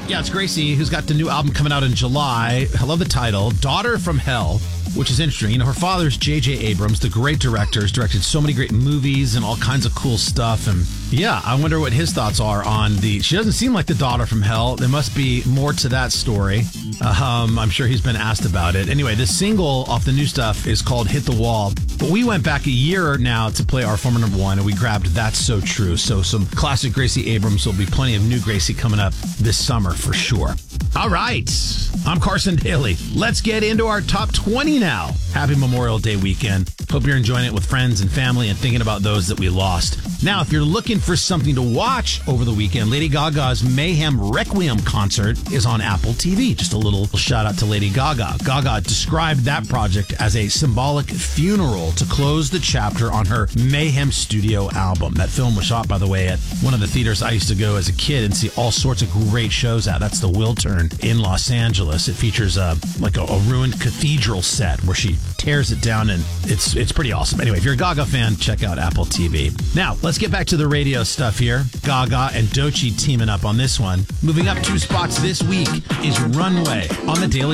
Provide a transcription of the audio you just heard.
Yeah, it's Gracie, who's got the new album coming out in July. I love the title, Daughter from Hell, which is interesting. You know, her father's J.J. Abrams, the great director, has directed so many great movies and all kinds of cool stuff. And yeah, I wonder what his thoughts are on she doesn't seem like the daughter from hell. There must be more to that story. I'm sure he's been asked about it. Anyway, the single off the new stuff is called Hit the Wall. But we went back a year now to play our former number one, and we grabbed That's So True. So some classic Gracie Abrams. Will be plenty of new Gracie coming up this summer for sure. All right. I'm Carson Daly. Let's get into our top 20 now. Happy Memorial Day weekend. Hope you're enjoying it with friends and family and thinking about those that we lost. Now, if you're looking for something to watch over the weekend, Lady Gaga's Mayhem Requiem concert is on Apple TV. Just a little shout out to Lady Gaga. Gaga described that project as a symbolic funeral to close the chapter on her Mayhem studio album. That film was shot, by the way, at one of the theaters I used to go as a kid and see all sorts of great shows at. That's the Wiltern in Los Angeles. It features a ruined cathedral set where she tears it down, and it's pretty awesome. Anyway, if you're a Gaga fan, check out Apple TV. Now, let's get back to the radio stuff here. Gaga and Doechii teaming up on this one. Moving up 2 spots this week is Runway on the Daily